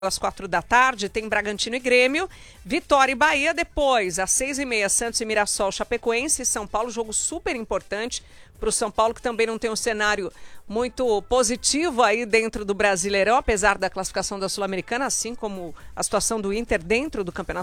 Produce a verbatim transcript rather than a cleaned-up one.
às quatro da tarde, tem Bragantino e Grêmio, Vitória e Bahia, depois, às seis e meia, Santos e Mirassol, Chapecoense e São Paulo, jogo super importante para o São Paulo, que também não tem um cenário muito positivo aí dentro do Brasileirão, apesar da classificação da Sul-Americana, assim como a situação do Inter dentro do Campeonato